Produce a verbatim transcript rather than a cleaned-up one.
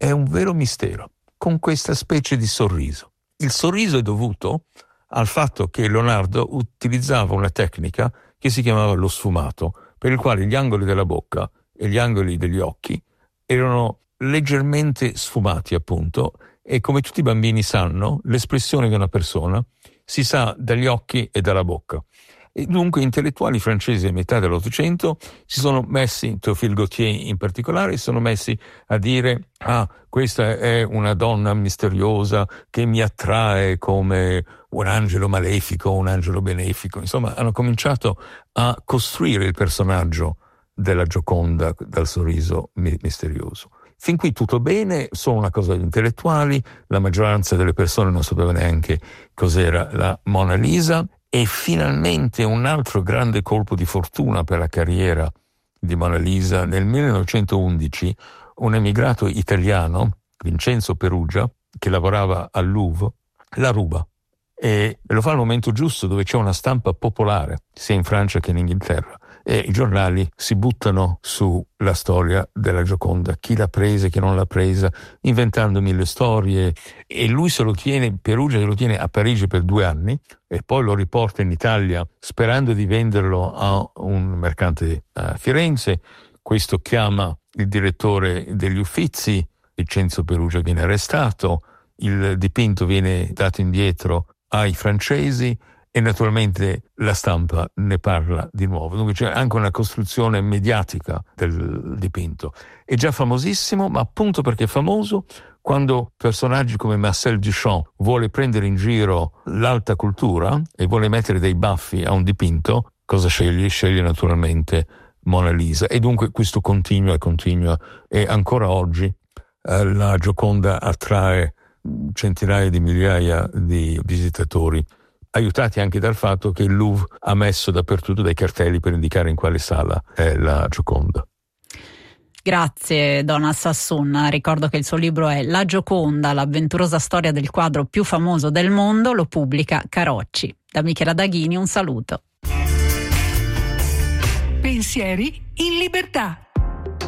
è un vero mistero, con questa specie di sorriso. Il sorriso è dovuto al fatto che Leonardo utilizzava una tecnica che si chiamava lo sfumato, per il quale gli angoli della bocca e gli angoli degli occhi erano leggermente sfumati, appunto, e come tutti i bambini sanno, l'espressione di una persona si sa dagli occhi e dalla bocca. E dunque intellettuali francesi a metà dell'Ottocento si sono messi, Théophile Gautier in particolare, si sono messi a dire: ah, questa è una donna misteriosa che mi attrae come un angelo malefico, un angelo benefico. Insomma, hanno cominciato a costruire il personaggio della Gioconda dal sorriso misterioso. Fin qui tutto bene, sono una cosa di intellettuali, la maggioranza delle persone non sapeva neanche cos'era la Mona Lisa. E finalmente un altro grande colpo di fortuna per la carriera di Mona Lisa: nel millenovecentoundici un emigrato italiano, Vincenzo Perugia, che lavorava al Louvre, la ruba, e lo fa al momento giusto, dove c'è una stampa popolare sia in Francia che in Inghilterra, e i giornali si buttano sulla storia della Gioconda, chi l'ha presa, chi non l'ha presa, inventando mille storie, e lui se lo tiene, Perugia se lo tiene a Parigi per due anni e poi lo riporta in Italia sperando di venderlo a un mercante a Firenze. Questo chiama il direttore degli Uffizi, Vincenzo Perugia viene arrestato, il dipinto viene dato indietro ai francesi e naturalmente la stampa ne parla di nuovo. Dunque c'è anche una costruzione mediatica del dipinto. È già famosissimo, ma appunto perché è famoso, quando personaggi come Marcel Duchamp vuole prendere in giro l'alta cultura e vuole mettere dei baffi a un dipinto, cosa sceglie? Sceglie naturalmente Mona Lisa. E dunque questo continua e continua, e ancora oggi eh, la Gioconda attrae centinaia di migliaia di visitatori, aiutati anche dal fatto che il Louvre ha messo dappertutto dei cartelli per indicare in quale sala è la Gioconda. Grazie Donald Sassoon. Ricordo che il suo libro è La Gioconda, l'avventurosa storia del quadro più famoso del mondo, lo pubblica Carocci. Da Michela Daghini un saluto. Pensieri in libertà.